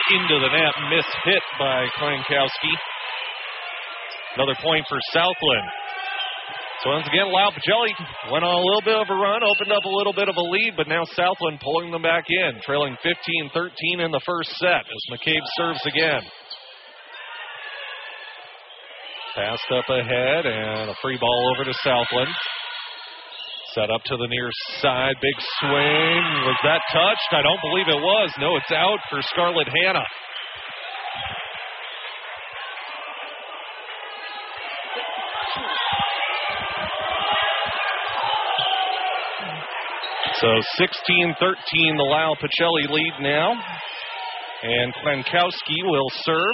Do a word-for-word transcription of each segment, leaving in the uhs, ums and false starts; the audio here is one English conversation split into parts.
into the net. Missed hit by Klankowski. Another point for Southland. So once again, Lyle Pacelli went on a little bit of a run, opened up a little bit of a lead, but now Southland pulling them back in, trailing fifteen thirteen in the first set as McCabe serves again. Passed up ahead and a free ball over to Southland. Set up to the near side, big swing. Was that touched? I don't believe it was. No, it's out for Scarlett Hanna. So sixteen thirteen, the Lyle Pacelli lead now. And Klankowski will serve.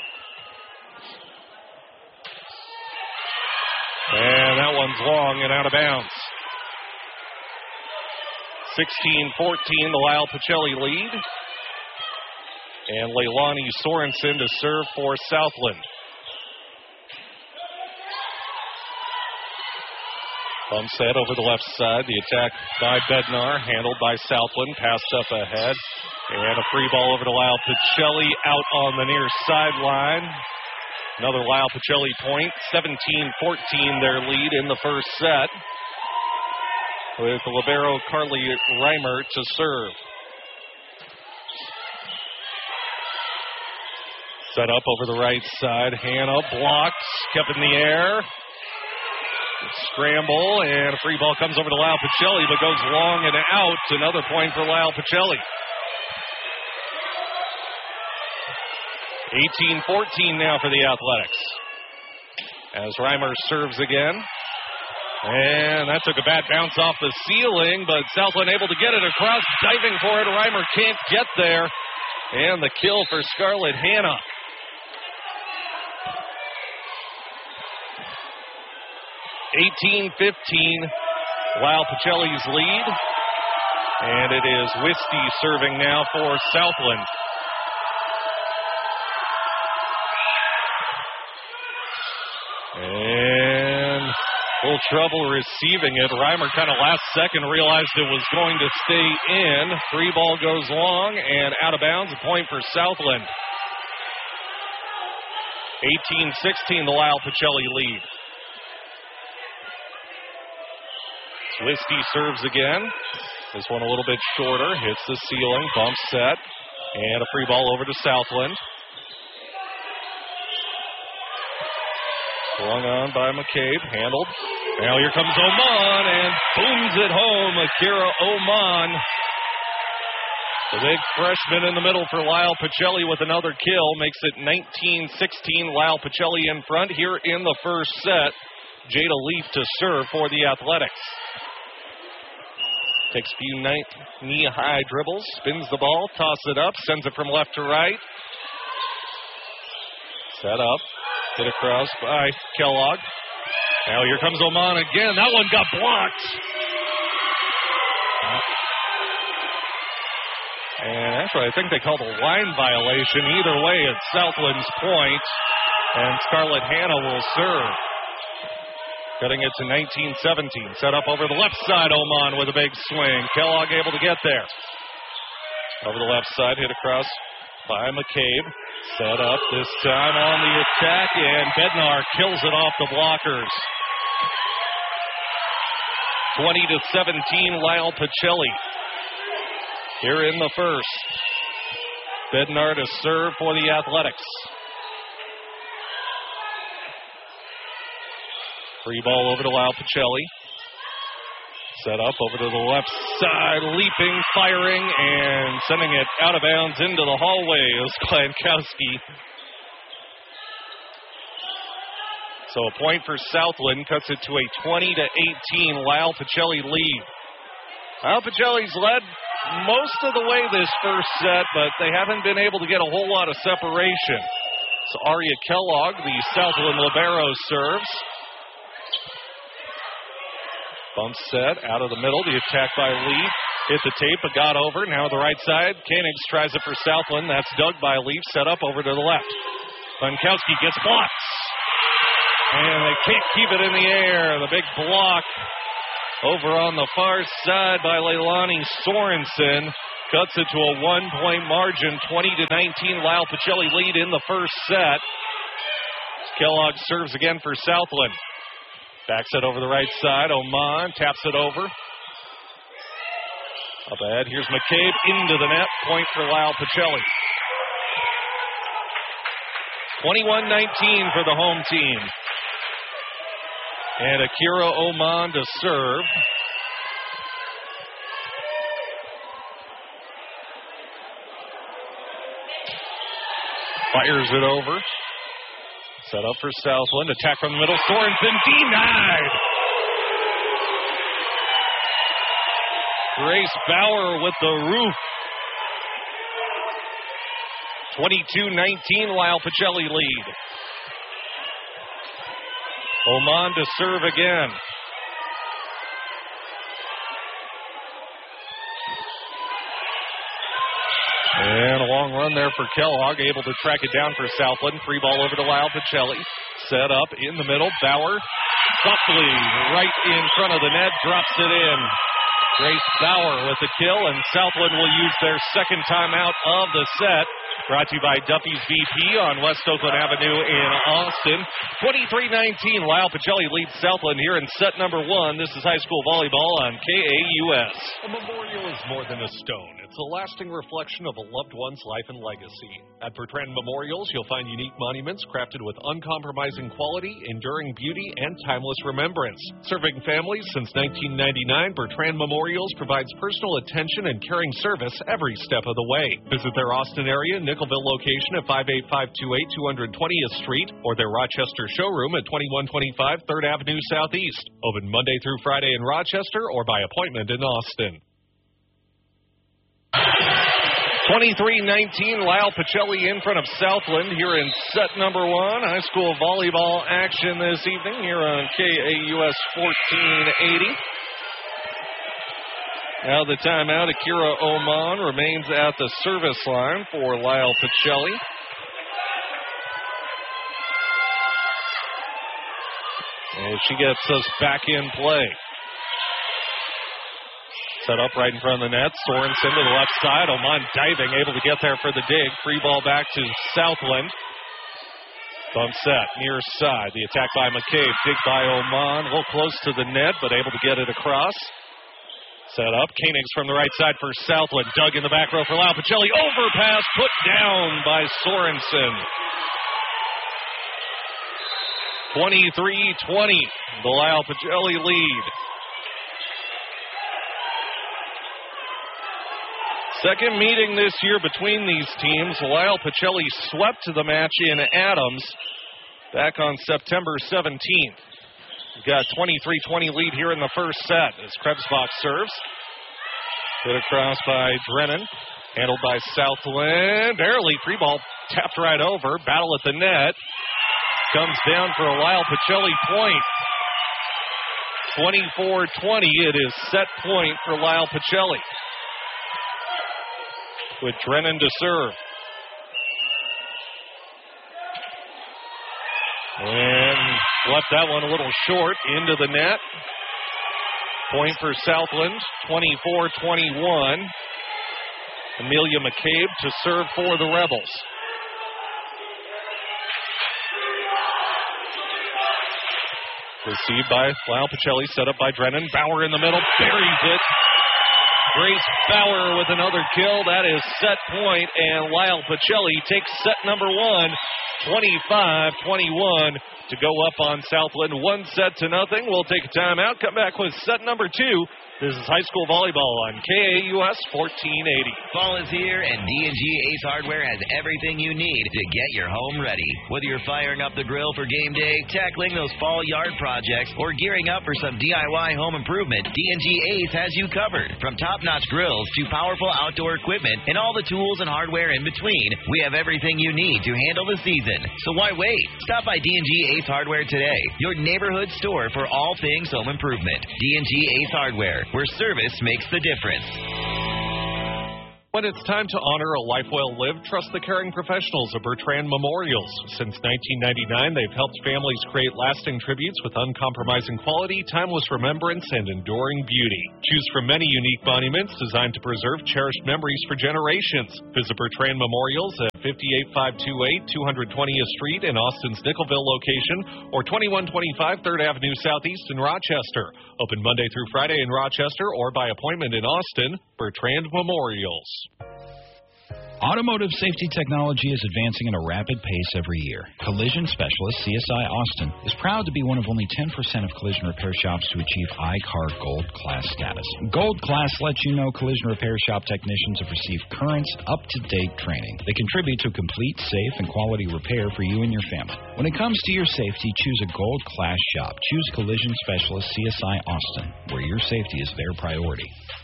And that one's long and out of bounds. sixteen fourteen, the Lyle Pacelli lead. And Leilani Sorensen to serve for Southland. Bump set over the left side. The attack by Bednar, handled by Southland. Passed up ahead. And a free ball over to Lyle Pacelli out on the near sideline. Another Lyle Pacelli point. seventeen fourteen their lead in the first set. With the libero Carly Reimer to serve. Set up over the right side. Hanna blocks. Kept in the air. Scramble, and a free ball comes over to Lyle Pacelli, but goes long and out. Another point for Lyle Pacelli. eighteen fourteen now for the Athletics. As Reimer serves again. And that took a bad bounce off the ceiling, but Southland able to get it across. Diving for it, Reimer can't get there. And the kill for Scarlett Hanna. eighteen fifteen, Lyle Pacelli's lead. And it is Wisty serving now for Southland. And a little trouble receiving it. Reimer kind of last second realized it was going to stay in. Free ball goes long and out of bounds. A point for Southland. eighteen sixteen, the Lyle Pacelli lead. Wisty serves again. This one a little bit shorter. Hits the ceiling. Bump set. And a free ball over to Southland. Swung on by McCabe. Handled. Now here comes Oman and booms it home. Akira Oman. The big freshman in the middle for Lyle Pacelli with another kill. Makes it nineteen sixteen. Lyle Pacelli in front here in the first set. Jada Leaf to serve for the Athletics. Takes a few knee-high dribbles, spins the ball, tosses it up, sends it from left to right. Set up, hit across by Kellogg. Now here comes Oman again. That one got blocked. And actually, I think they called a line violation. Either way, it's Southland's point, and Scarlett Hanna will serve. Cutting it to nineteen seventeen. Set up over the left side, Oman with a big swing. Kellogg able to get there. Over the left side, hit across by McCabe. Set up this time on the attack, and Bednar kills it off the blockers. twenty to seventeen, Lyle Pacelli. Here in the first. Bednar to serve for the Athletics. Free ball over to Lyle Pacelli. Set up over to the left side, leaping, firing, and sending it out of bounds into the hallway is Klankowski. So a point for Southland cuts it to a twenty to eighteen Lyle Pacelli lead. Lyle Pacelli's led most of the way this first set, but they haven't been able to get a whole lot of separation. So Aria Kellogg, the Southland libero, serves. Bump set out of the middle. The attack by Leaf. Hit the tape, but got over. Now the right side. Koenigs tries it for Southland. That's dug by Leaf. Set up over to the left. Klankowski gets blocked. And they can't keep it in the air. The big block over on the far side by Leilani Sorensen. Cuts it to a one-point margin, twenty to nineteen. Lyle Pacelli lead in the first set. Kellogg serves again for Southland. Backs it over the right side. Oman taps it over. Up ahead, here's McCabe into the net. Point for Lyle Pacelli. twenty-one nineteen for the home team. And Akira Oman to serve. Fires it over. Set up for Southland. Attack from the middle. Sorensen denied. Grace Bauer with the roof. twenty-two nineteen, Lyle Pacelli lead. Oman to serve again. And a long run there for Kellogg, able to track it down for Southland. Free ball over to Lyle Pacelli. Set up in the middle. Bauer softly right in front of the net, drops it in. Grace Bauer with the kill, and Southland will use their second timeout of the set. Brought to you by Duffy's V P on West Oakland Avenue in Austin. twenty-three nineteen, Lyle Pacelli leads Southland here in set number one. This is high school volleyball on K A U S. A memorial is more than a stone. It's a lasting reflection of a loved one's life and legacy. At Bertrand Memorials, you'll find unique monuments crafted with uncompromising quality, enduring beauty, and timeless remembrance. Serving families since nineteen ninety-nine, Bertrand Memorials provides personal attention and caring service every step of the way. Visit their Austin area Nickelville location at five eight five two eight two twentieth Street or their Rochester showroom at twenty-one twenty-five third Avenue Southeast. Open Monday through Friday in Rochester or by appointment in Austin. twenty-three nineteen, Lyle Pacelli in front of Southland here in set number one. High school volleyball action this evening here on K A U S fourteen eighty. Now the timeout, Akira Oman remains at the service line for Lyle Pacelli. And she gets us back in play. Set up right in front of the net. Sorensen to the left side. Oman diving, able to get there for the dig. Free ball back to Southland. Bump set, near side. The attack by McCabe. Dig by Oman. A little close to the net, but able to get it across. Set up. Koenigs from the right side for Southland. Dug in the back row for Lyle Pacelli. Overpass put down by Sorensen. twenty-three twenty. The Lyle Pacelli lead. Second meeting this year between these teams. Lyle Pacelli swept the match in Adams back on September seventeenth. We've got twenty-three twenty lead here in the first set as Krebsbach serves. Hit across by Drennan. Handled by Southland. Barely. Free ball tapped right over. Battle at the net. Comes down for a Lyle Pacelli point. twenty-four twenty. It is set point for Lyle Pacelli. With Drennan to serve. And left that one a little short into the net. Point for Southland, twenty-four twenty-one. Amelia McCabe to serve for the Rebels. Received by Lyle Pacelli, set up by Drennan. Bauer in the middle, buries it. Grace Bauer with another kill. That is set point, and Lyle Pacelli takes set number one, twenty-five twenty-one, to go up on Southland. One set to nothing. We'll take a timeout. Come back with set number two. This is high school volleyball on K A U S fourteen eighty. Fall is here, and D and G Ace Hardware has everything you need to get your home ready. Whether you're firing up the grill for game day, tackling those fall yard projects, or gearing up for some D I Y home improvement, D and G Ace has you covered. From top-notch grills to powerful outdoor equipment and all the tools and hardware in between, we have everything you need to handle the season. So why wait? Stop by D and G Ace Hardware today, your neighborhood store for all things home improvement. D and G Ace Hardware, where service makes the difference. When it's time to honor a life well lived, trust the caring professionals of Bertrand Memorials. Since nineteen ninety-nine, they've helped families create lasting tributes with uncompromising quality, timeless remembrance, and enduring beauty. Choose from many unique monuments designed to preserve cherished memories for generations. Visit Bertrand Memorials at fifty-eight five two eight two twentieth Street in Austin's Nickelville location or twenty-one twenty-five third Avenue Southeast in Rochester. Open Monday through Friday in Rochester or by appointment in Austin. Bertrand Memorials. Automotive safety technology is advancing at a rapid pace every year. Collision Specialist C S I Austin is proud to be one of only ten percent of collision repair shops to achieve I C A R Gold Class status. Gold Class lets you know collision repair shop technicians have received current, up-to-date training. They contribute to complete, safe, and quality repair for you and your family. When it comes to your safety, choose a Gold Class shop. Choose Collision Specialist C S I Austin, where your safety is their priority.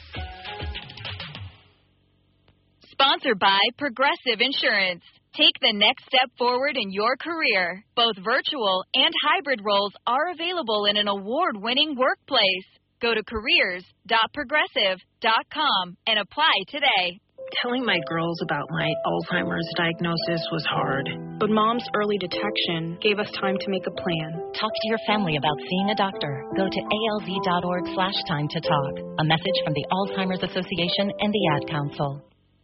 Sponsored by Progressive Insurance. Take the next step forward in your career. Both virtual and hybrid roles are available in an award-winning workplace. Go to careers dot progressive dot com and apply today. Telling my girls about my Alzheimer's diagnosis was hard. But Mom's early detection gave us time to make a plan. Talk to your family about seeing a doctor. Go to A L Z dot org slash time to talk. A message from the Alzheimer's Association and the Ad Council.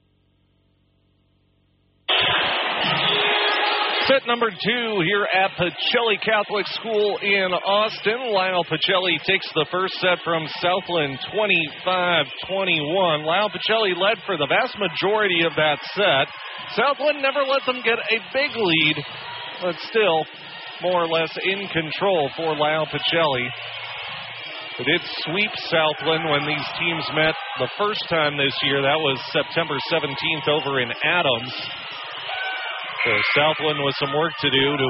Set number two here at Pacelli Catholic School in Austin. Lyle Pacelli takes the first set from Southland twenty-five twenty-one. Lyle Pacelli led for the vast majority of that set. Southland never let them get a big lead, but still more or less in control for Lyle Pacelli. They did sweep Southland when these teams met the first time this year. That was September seventeenth over in Adams. So Southland with some work to do to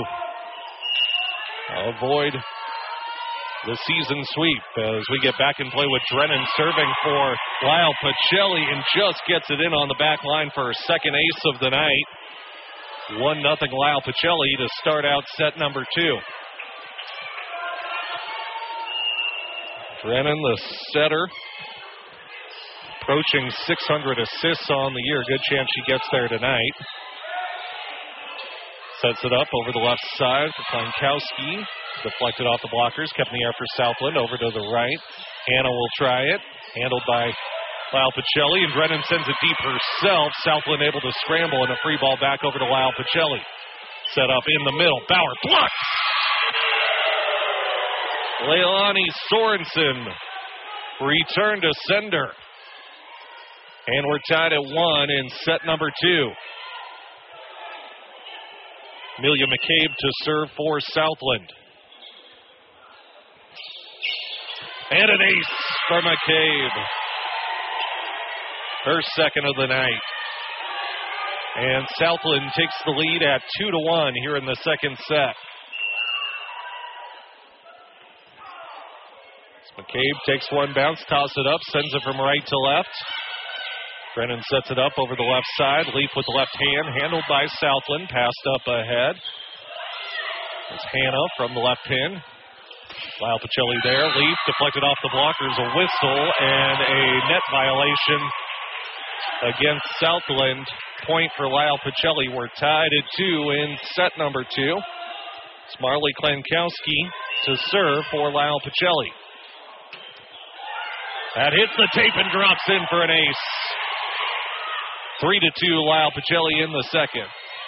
avoid the season sweep as we get back and play with Drennan serving for Lyle Pacelli and just gets it in on the back line for her second ace of the night. one nothing Lyle Pacelli to start out set number two. Drennan, the setter, approaching six hundred assists on the year. Good chance she gets there tonight. Sets it up over the left side for Klankowski. Deflected off the blockers. Kept in the air for Southland. Over to the right. Hannah will try it. Handled by Lyle Pacelli. And Drennan sends it deep herself. Southland able to scramble and a free ball back over to Lyle Pacelli. Set up in the middle. Bauer blocks. Leilani Sorensen. Return to sender. And we're tied at one in set number two. Amelia McCabe to serve for Southland. And an ace for McCabe. Her second of the night. And Southland takes the lead at two to one here in the second set. McCabe takes one bounce, tosses it up, sends it from right to left. Drennan sets it up over the left side. Leaf with the left hand, handled by Southland. Passed up ahead. It's Hannah from the left pin. Lyle Pacelli there. Leaf deflected off the blockers. A whistle and a net violation against Southland. Point for Lyle Pacelli. We're tied at two in set number two. It's Marley Klankowski to serve for Lyle Pacelli. That hits the tape and drops in for an ace. Three to two, Lyle Pacelli in the second.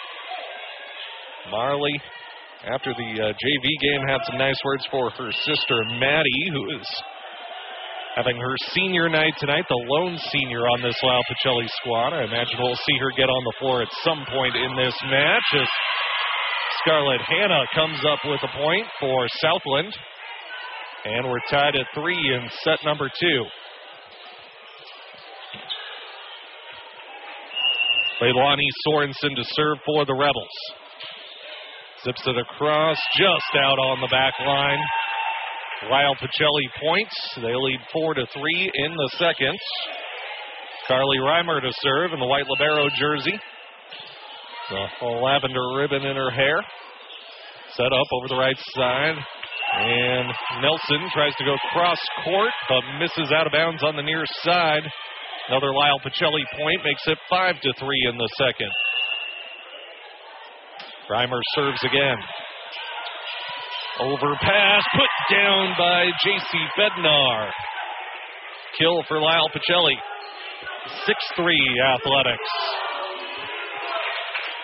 Marley, after the uh, J V game, had some nice words for her sister, Maddie, who is having her senior night tonight, the lone senior on this Lyle Pacelli squad. I imagine we'll see her get on the floor at some point in this match as Scarlett Hannah comes up with a point for Southland. And we're tied at three in set number two. Leilani Sorensen to serve for the Rebels. Zips it across, just out on the back line. Lyle Pacelli points. They lead four to three in the second. Carly Reimer to serve in the white libero jersey. The lavender ribbon in her hair. Set up over the right side. And Nelson tries to go cross court, but misses out of bounds on the near side. Another Lyle Pacelli point makes it five to three in the second. Reimer serves again. Overpass put down by J C Bednar. Kill for Lyle Pacelli. six three Athletics.